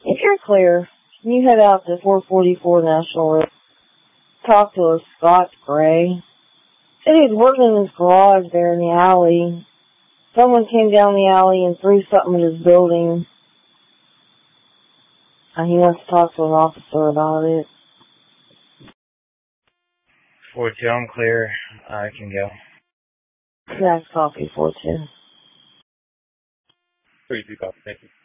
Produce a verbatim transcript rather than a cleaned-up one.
If you're clear, can you head out to four forty-four National Road? Talk to a Scott Gray. Said he was working in his garage there in the alley. Someone came down the alley and threw something at his building. And he wants to talk to an officer about it. four two, I'm clear. I can go. Next copy, four two. three two, copy, thank you.